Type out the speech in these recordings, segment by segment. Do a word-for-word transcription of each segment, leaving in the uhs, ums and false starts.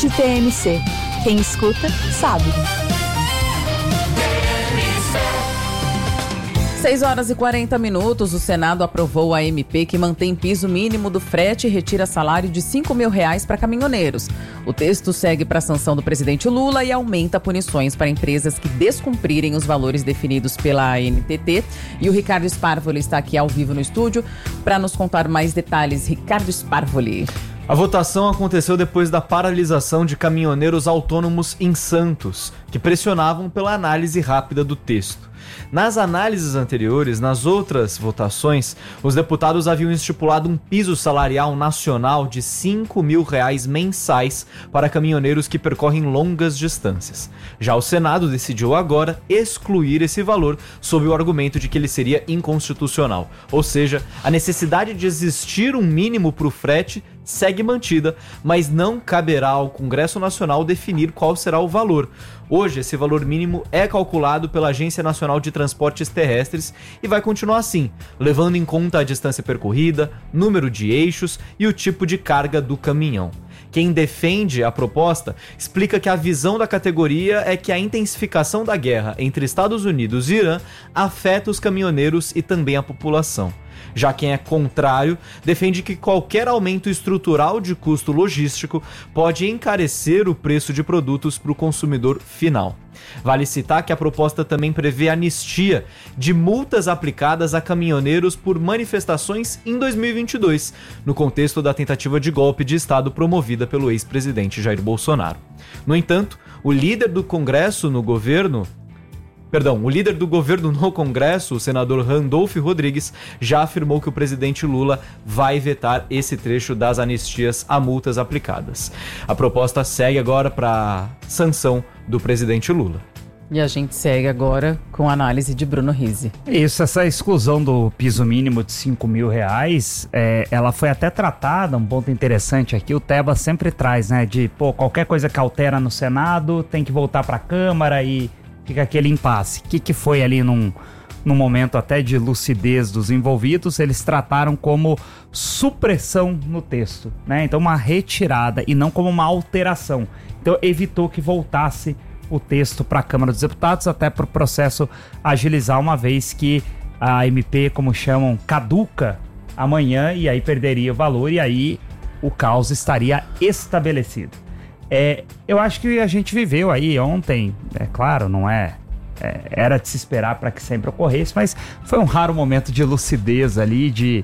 Rede T M C. Quem escuta, sabe. seis horas e quarenta minutos, o Senado aprovou a M P que mantém piso mínimo do frete e retira salário de cinco mil reais para caminhoneiros. O texto segue para a sanção do presidente Lula e aumenta punições para empresas que descumprirem os valores definidos pela A N T T. E o Ricardo Sparvoli está aqui ao vivo no estúdio para nos contar mais detalhes. Ricardo Sparvoli. A votação aconteceu depois da paralisação de caminhoneiros autônomos em Santos, que pressionavam pela análise rápida do texto. Nas análises anteriores, nas outras votações, os deputados haviam estipulado um piso salarial nacional de cinco mil reais mensais para caminhoneiros que percorrem longas distâncias. Já o Senado decidiu agora excluir esse valor sob o argumento de que ele seria inconstitucional. Ou seja, a necessidade de existir um mínimo para o frete segue mantida, mas não caberá ao Congresso Nacional definir qual será o valor. Hoje, esse valor mínimo é calculado pela Agência Nacional de Transportes Terrestres e vai continuar assim, levando em conta a distância percorrida, número de eixos e o tipo de carga do caminhão. Quem defende a proposta explica que a visão da categoria é que a intensificação da guerra entre Estados Unidos e Irã afeta os caminhoneiros e também a população. Já quem é contrário defende que qualquer aumento estrutural de custo logístico pode encarecer o preço de produtos para o consumidor final. Vale citar que a proposta também prevê anistia de multas aplicadas a caminhoneiros por manifestações em dois mil e vinte e dois, no contexto da tentativa de golpe de Estado promovida pelo ex-presidente Jair Bolsonaro. No entanto, o líder do Congresso no governo Perdão, o líder do governo no Congresso, o senador Randolfo Rodrigues, já afirmou que o presidente Lula vai vetar esse trecho das anistias a multas aplicadas. A proposta segue agora para sanção do presidente Lula. E a gente segue agora com a análise de Bruno Rizzi. Isso, essa exclusão do piso mínimo de cinco mil reais, é, ela foi até tratada, um ponto interessante aqui, o Teba sempre traz, né, de, pô, qualquer coisa que altera no Senado tem que voltar para a Câmara e fica aquele impasse. O que, que foi ali num, num momento até de lucidez dos envolvidos? Eles trataram como supressão no texto, né? Então uma retirada e não como uma alteração. Então evitou que voltasse o texto para a Câmara dos Deputados, até para o processo agilizar, uma vez que a M P, como chamam, caduca amanhã e aí perderia o valor e aí o caos estaria estabelecido. É, eu acho que a gente viveu aí ontem, é claro, não é, é era de se esperar para que sempre ocorresse, mas foi um raro momento de lucidez ali, de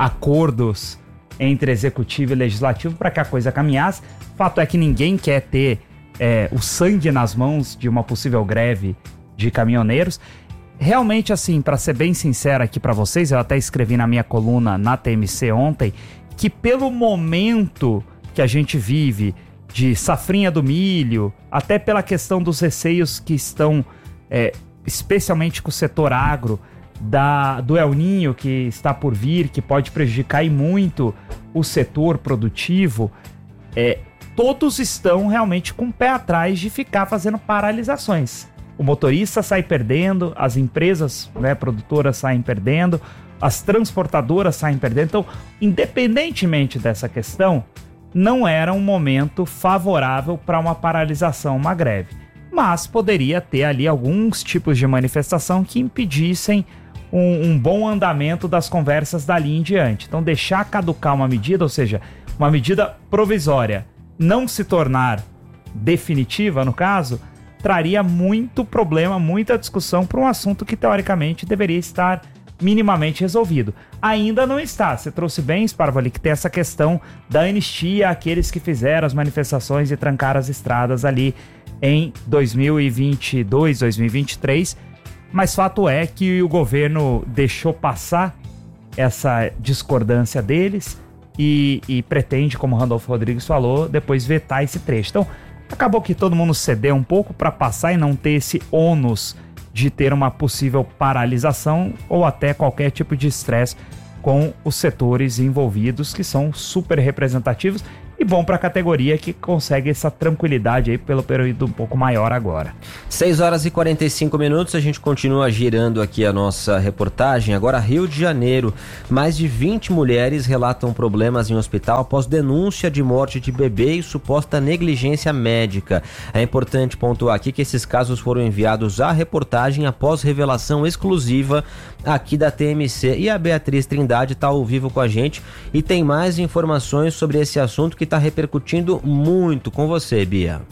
acordos entre executivo e legislativo para que a coisa caminhasse. Fato é que ninguém quer ter é, o sangue nas mãos de uma possível greve de caminhoneiros. Realmente, assim, para ser bem sincero aqui para vocês, eu até escrevi na minha coluna na T M C ontem, que pelo momento que a gente vive de safrinha do milho, até pela questão dos receios que estão, é, especialmente com o setor agro, da, do El Niño que está por vir, que pode prejudicar e muito o setor produtivo, é, todos estão realmente com o pé atrás de ficar fazendo paralisações. O motorista sai perdendo, as empresas, né, produtoras saem perdendo, as transportadoras saem perdendo. Então, independentemente dessa questão, não era um momento favorável para uma paralisação, uma greve. Mas poderia ter ali alguns tipos de manifestação que impedissem um, um bom andamento das conversas dali em diante. Então deixar caducar uma medida, ou seja, uma medida provisória, não se tornar definitiva, no caso, traria muito problema, muita discussão para um assunto que teoricamente deveria estar minimamente resolvido. Ainda não está. Você trouxe bem, Sparvoli, que tem essa questão da anistia àqueles que fizeram as manifestações e trancaram as estradas ali em dois mil e vinte e dois, dois mil e vinte e três, mas fato é que o governo deixou passar essa discordância deles e, e pretende, como o Randolfo Rodrigues falou, depois vetar esse trecho. Então, acabou que todo mundo cedeu um pouco para passar e não ter esse ônus de ter uma possível paralisação ou até qualquer tipo de estresse com os setores envolvidos, que são super representativos. e bom para a categoria que consegue essa tranquilidade aí pelo período um pouco maior agora. seis horas e quarenta e cinco minutos, a gente continua girando aqui a nossa reportagem. Agora, Rio de Janeiro, mais de vinte mulheres relatam problemas em hospital após denúncia de morte de bebê e suposta negligência médica. É importante pontuar aqui que esses casos foram enviados à reportagem após revelação exclusiva aqui da T M C. E a Beatriz Trindade está ao vivo com a gente e tem mais informações sobre esse assunto que está repercutindo muito. Com você, Bia.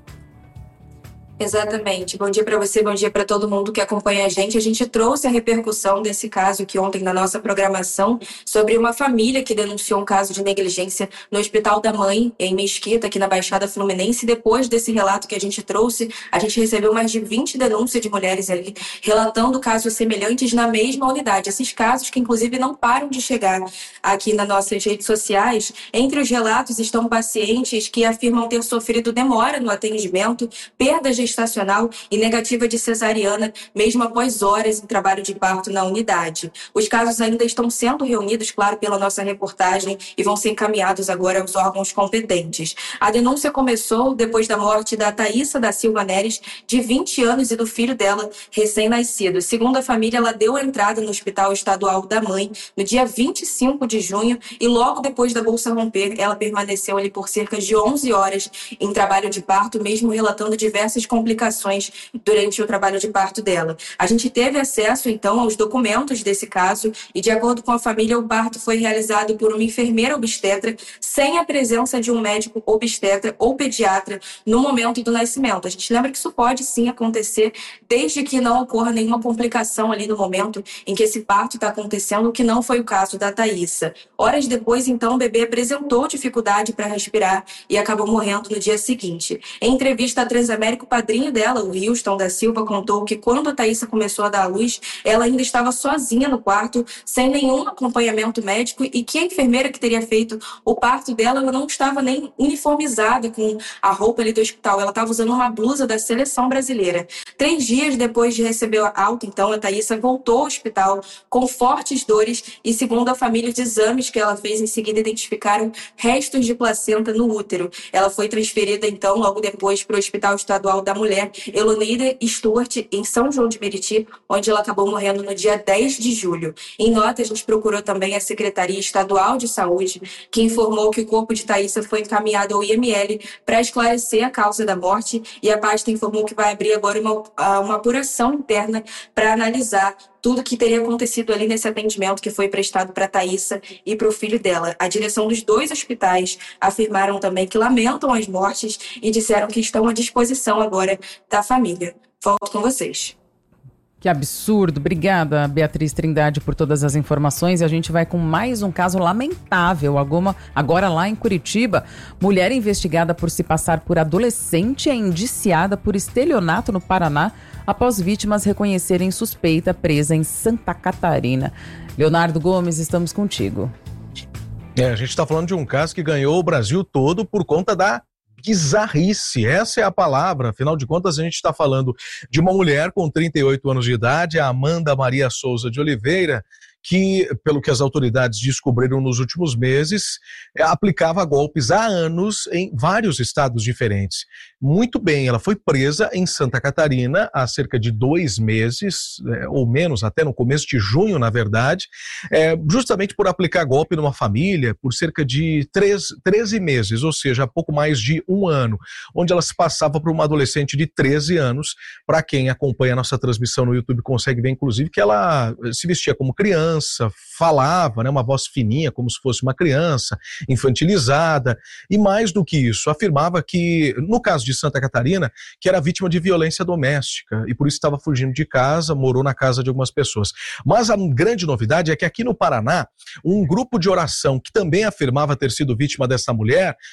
Exatamente. Bom dia para você, bom dia para todo mundo que acompanha a gente. A gente trouxe a repercussão desse caso aqui ontem na nossa programação sobre uma família que denunciou um caso de negligência no Hospital da Mãe, em Mesquita, aqui na Baixada Fluminense. Depois desse relato que a gente trouxe, a gente recebeu mais de vinte denúncias de mulheres ali relatando casos semelhantes na mesma unidade. Esses casos que, inclusive, não param de chegar aqui nas nossas redes sociais. Entre os relatos estão pacientes que afirmam ter sofrido demora no atendimento, perda gestacional e negativa de cesariana, mesmo após horas em trabalho de parto na unidade. Os casos ainda estão sendo reunidos, claro, pela nossa reportagem e vão ser encaminhados agora aos órgãos competentes. A denúncia começou depois da morte da Thaísa da Silva Neres, de vinte anos, e do filho dela, recém-nascido. Segundo a família, ela deu entrada no Hospital Estadual da Mãe no dia vinte e cinco de junho e logo depois da bolsa romper, ela permaneceu ali por cerca de onze horas em trabalho de parto, mesmo relatando diversas complicações complicações durante o trabalho de parto dela. A gente teve acesso, então, aos documentos desse caso e, de acordo com a família, o parto foi realizado por uma enfermeira obstetra sem a presença de um médico obstetra ou pediatra no momento do nascimento. A gente lembra que isso pode, sim, acontecer desde que não ocorra nenhuma complicação ali no momento em que esse parto está acontecendo, o que não foi o caso da Thaísa. Horas depois, então, o bebê apresentou dificuldade para respirar e acabou morrendo no dia seguinte. Em entrevista à Transamérica, o padrinho dela, o Houston da Silva, contou que quando a Thaísa começou a dar à luz, ela ainda estava sozinha no quarto, sem nenhum acompanhamento médico, e que a enfermeira que teria feito o parto dela, ela não estava nem uniformizada com a roupa ali do hospital, ela estava usando uma blusa da seleção brasileira. Três dias depois de receber a alta, então, a Thaísa voltou ao hospital com fortes dores e, segundo a família, os exames que ela fez em seguida identificaram restos de placenta no útero. Ela foi transferida, então, logo depois para o Hospital Estadual da Mulher, Eloneida Stuart, em São João de Meriti, onde ela acabou morrendo no dia dez de julho. Em nota, a gente procurou também a Secretaria Estadual de Saúde, que informou que o corpo de Thaísa foi encaminhado ao I M L para esclarecer a causa da morte, e a pasta informou que vai abrir agora uma, uma apuração interna para analisar tudo que teria acontecido ali nesse atendimento que foi prestado para a Thaísa e para o filho dela. A direção dos dois hospitais afirmaram também que lamentam as mortes e disseram que estão à disposição agora da família. Volto com vocês. Que absurdo. Obrigada, Beatriz Trindade, por todas as informações. E a gente vai com mais um caso lamentável. Alguma, agora lá em Curitiba, mulher investigada por se passar por adolescente é indiciada por estelionato no Paraná após vítimas reconhecerem suspeita presa em Santa Catarina. Leonardo Gomes, estamos contigo. É, a gente está falando de um caso que ganhou o Brasil todo por conta da bizarrice, essa é a palavra. Afinal de contas, a gente está falando de uma mulher com trinta e oito anos de idade, a Amanda Maria Souza de Oliveira, que, pelo que as autoridades descobriram nos últimos meses, aplicava golpes há anos em vários estados diferentes. Muito bem, ela foi presa em Santa Catarina há cerca de dois meses, ou menos, até no começo de junho, na verdade, é, justamente por aplicar golpe numa família por cerca de treze meses, ou seja, pouco mais de um ano, onde ela se passava por uma adolescente de treze anos. Para quem acompanha a nossa transmissão no YouTube consegue ver, inclusive, que ela se vestia como criança, falava, né, uma voz fininha, como se fosse uma criança, infantilizada, e mais do que isso, afirmava que, no caso de Santa Catarina, que era vítima de violência doméstica, e por isso estava fugindo de casa, morou na casa de algumas pessoas. Mas a grande novidade é que aqui no Paraná, um grupo de oração que também afirmava ter sido vítima dessa mulher, que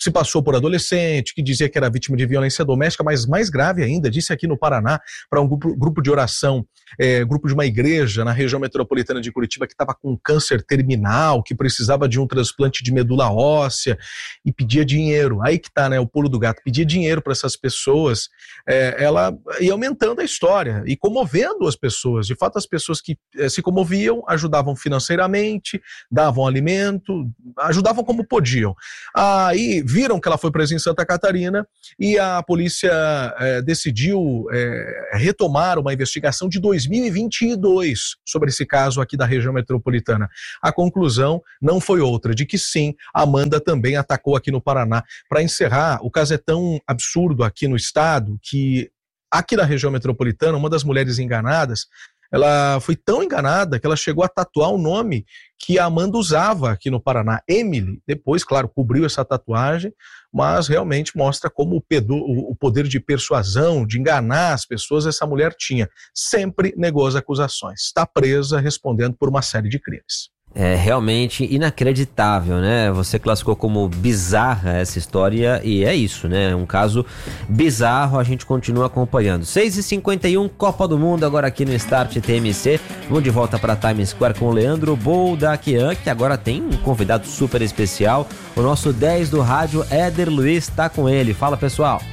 se passou por adolescente, que dizia que era vítima de violência doméstica, mas mais grave ainda, disse aqui no Paraná, para um grupo, grupo de oração, é, grupo de uma igreja na região metropolitana de Curitiba, que estava com câncer terminal, que precisava de um transplante de medula óssea e pedia dinheiro. Aí que tá, né, o pulo do gato, pedia dinheiro para essas pessoas, é, ela ia aumentando a história e comovendo as pessoas. De fato, as pessoas que é, se comoviam, ajudavam financeiramente, davam alimento, ajudavam como podiam. Aí viram que ela foi presa em Santa Catarina e a polícia é, decidiu é, retomar uma investigação de dois mil e vinte e dois sobre esse caso aqui da região metropolitana. A conclusão não foi outra, de que sim, a Amanda também atacou aqui no Paraná. Para encerrar, o caso é tão absurdo aqui no estado que aqui na região metropolitana, uma das mulheres enganadas, ela foi tão enganada que ela chegou a tatuar o nome que a Amanda usava aqui no Paraná, Emily. Depois, claro, cobriu essa tatuagem, mas realmente mostra como o, pedo, o poder de persuasão, de enganar as pessoas, essa mulher tinha. Sempre negou as acusações. Está presa respondendo por uma série de crimes. É realmente inacreditável, né? Você classificou como bizarra essa história e é isso, né? Um caso bizarro, a gente continua acompanhando. seis e cinquenta e um, Copa do Mundo agora aqui no Start T M C. Vamos de volta para Times Square com o Leandro Boldaquian, que agora tem um convidado super especial. O nosso dez do rádio, Éder Luiz, tá com ele. Fala, pessoal.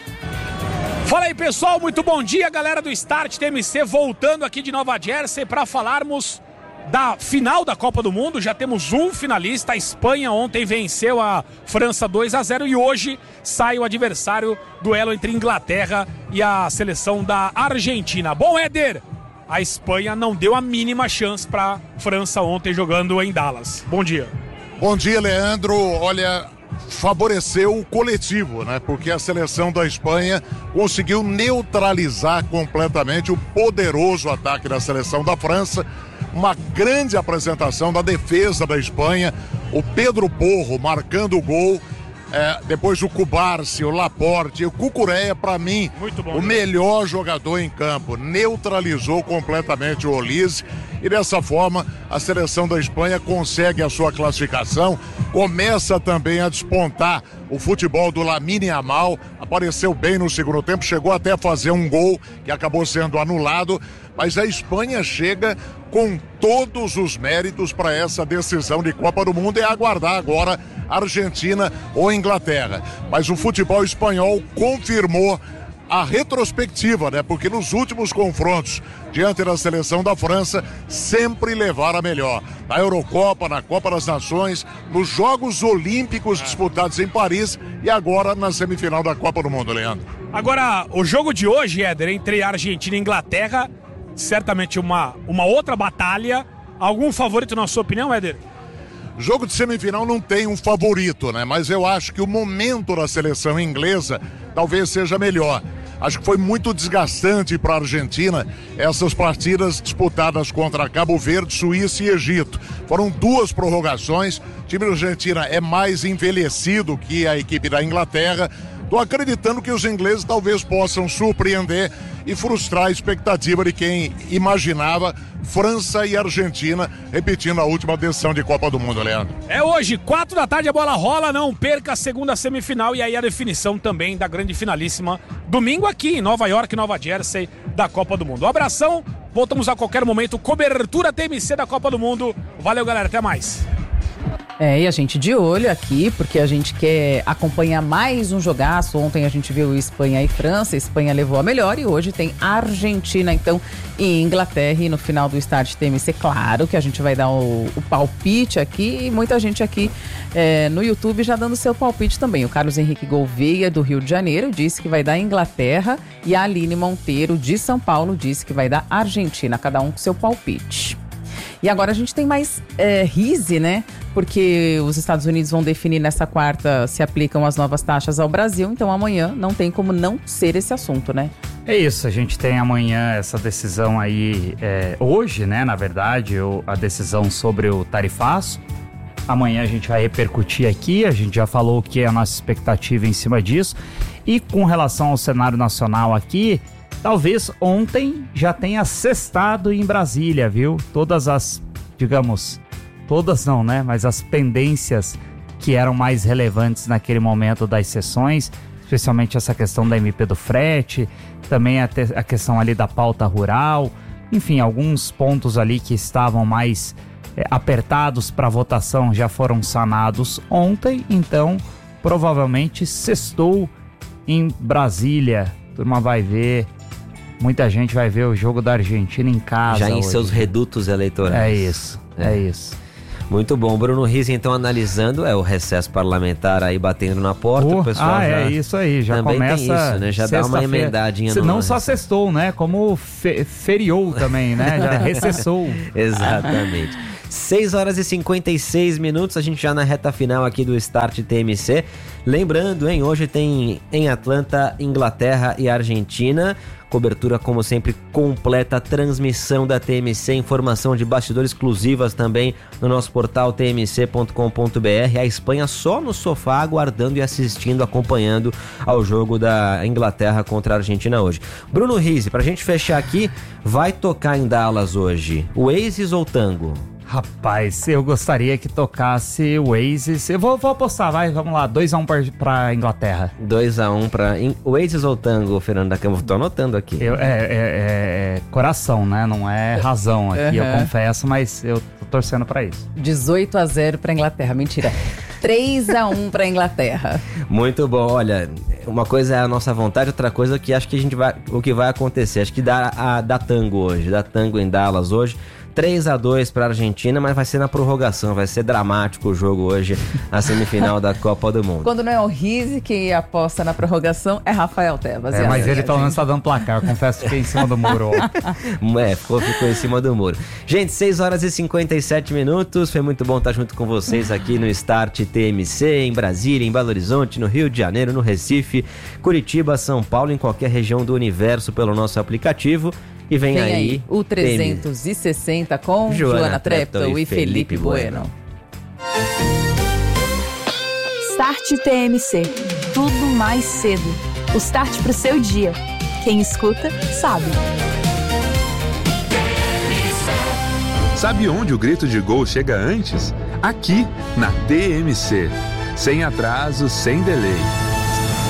Fala aí, pessoal, muito bom dia, galera do Start T M C, voltando aqui de Nova Jersey para falarmos da final da Copa do Mundo. Já temos um finalista. A Espanha ontem venceu a França dois a zero e hoje sai o adversário, duelo entre Inglaterra e a seleção da Argentina. Bom, Éder, a Espanha não deu a mínima chance para a França ontem jogando em Dallas. Bom dia. Bom dia, Leandro. Olha, favoreceu o coletivo, né? Porque a seleção da Espanha conseguiu neutralizar completamente o poderoso ataque da seleção da França. Uma grande apresentação da defesa da Espanha, o Pedro Porro marcando o gol, é, depois o Cubarsi, o Laporte e o Cucurella, para mim, o melhor jogador em campo, neutralizou completamente o Olise e dessa forma a seleção da Espanha consegue a sua classificação, começa também a despontar o futebol do Lamine Yamal, apareceu bem no segundo tempo, chegou até a fazer um gol que acabou sendo anulado, mas a Espanha chega com todos os méritos para essa decisão de Copa do Mundo, é aguardar agora Argentina ou Inglaterra. Mas o futebol espanhol confirmou a retrospectiva, né? Porque nos últimos confrontos diante da seleção da França sempre levaram a melhor. Na Eurocopa, na Copa das Nações, nos Jogos Olímpicos disputados em Paris e agora na semifinal da Copa do Mundo, Leandro. Agora, o jogo de hoje, Éder, entre Argentina e Inglaterra, certamente uma, uma outra batalha. Algum favorito na sua opinião, Éder? Jogo de semifinal não tem um favorito, né? Mas eu acho que o momento da seleção inglesa talvez seja melhor. Acho que foi muito desgastante para a Argentina essas partidas disputadas contra Cabo Verde, Suíça e Egito. Foram duas prorrogações. O time da Argentina é mais envelhecido que a equipe da Inglaterra. Estou acreditando que os ingleses talvez possam surpreender e frustrar a expectativa de quem imaginava França e Argentina repetindo a última decisão de Copa do Mundo, Leandro. É hoje, quatro da tarde, a bola rola, não perca a segunda semifinal e aí a definição também da grande finalíssima domingo aqui em Nova York, Nova Jersey, da Copa do Mundo. Um abração, voltamos a qualquer momento, cobertura T M C da Copa do Mundo. Valeu, galera, até mais. É, e a gente de olho aqui, porque a gente quer acompanhar mais um jogaço. Ontem a gente viu Espanha e França, a Espanha levou a melhor e hoje tem Argentina, então, e Inglaterra. E no final do Start T M C, claro que a gente vai dar o, o palpite aqui e muita gente aqui é, no YouTube já dando seu palpite também. O Carlos Henrique Gouveia, do Rio de Janeiro, disse que vai dar Inglaterra e a Aline Monteiro, de São Paulo, disse que vai dar Argentina, cada um com seu palpite. E agora a gente tem mais é, Rise, né? Porque os Estados Unidos vão definir nessa quarta se aplicam as novas taxas ao Brasil. Então amanhã não tem como não ser esse assunto, né? É isso, a gente tem amanhã essa decisão aí, é, hoje, né? Na verdade, a decisão sobre o tarifaço. Amanhã a gente vai repercutir aqui, a gente já falou o que é a nossa expectativa em cima disso. E com relação ao cenário nacional aqui, talvez ontem já tenha sextado em Brasília, viu? Todas as, digamos, todas não, né? Mas as pendências que eram mais relevantes naquele momento das sessões, especialmente essa questão da M P do frete, também a, te, a questão ali da pauta rural, enfim, alguns pontos ali que estavam mais é, apertados para votação já foram sanados ontem, então provavelmente sextou em Brasília. A turma vai ver, muita gente vai ver o jogo da Argentina em casa. Já em hoje. seus redutos eleitorais. É isso, é, é isso. Muito bom. Bruno Riz, então, analisando, é o recesso parlamentar aí batendo na porta. Oh, o pessoal ah, já é isso aí, já também começa. Tem isso, né? Já dá uma emendadinha no Não só sextou, né? Como fe feriou também, né? Já recessou. Exatamente. seis horas e cinquenta e seis minutos, a gente já na reta final aqui do Start T M C. Lembrando, hein, hoje tem em Atlanta, Inglaterra e Argentina. Cobertura, como sempre, completa, transmissão da T M C, informação de bastidores exclusivas também no nosso portal t m c ponto com ponto b r. A Espanha só no sofá, aguardando e assistindo, acompanhando ao jogo da Inglaterra contra a Argentina hoje. Bruno Riz, pra gente fechar aqui, vai tocar em Dallas hoje, Oasis ou Tango? Rapaz, eu gostaria que tocasse o Oasis. Eu vou, vou apostar, vai, vamos lá. dois a um pra, pra Inglaterra. dois a um pra in... Oasis ou Tango, Fernando da Câmara? Tô anotando aqui. Eu, é, é, é coração, né? Não é razão aqui, uhum. Eu confesso, mas eu tô torcendo pra isso. dezoito a zero pra Inglaterra, mentira. três a um pra Inglaterra. Muito bom, olha, uma coisa é a nossa vontade, outra coisa que acho que a gente vai, o que vai acontecer, acho que dá, a, dá Tango hoje, dá Tango em Dallas hoje. três a dois para a Argentina, mas vai ser na prorrogação, vai ser dramático o jogo hoje, a semifinal da Copa do Mundo. Quando não é o Rize que aposta na prorrogação, é Rafael Tebas. É, mas ele pelo menos tá dando placar, eu confesso que fiquei em cima do muro. É, ficou, ficou em cima do muro. Gente, seis horas e cinquenta e sete minutos, foi muito bom estar junto com vocês aqui no Start T M C, em Brasília, em Belo Horizonte, no Rio de Janeiro, no Recife, Curitiba, São Paulo, em qualquer região do universo pelo nosso aplicativo. E vem, vem aí, aí o trezentos e sessenta com Joana, Joana Treptow e Felipe, Felipe Bueno. Bueno. Start T M C. Tudo mais cedo. O start pro seu dia. Quem escuta, sabe. Sabe onde o grito de gol chega antes? Aqui, na T M C. Sem atraso, sem delay.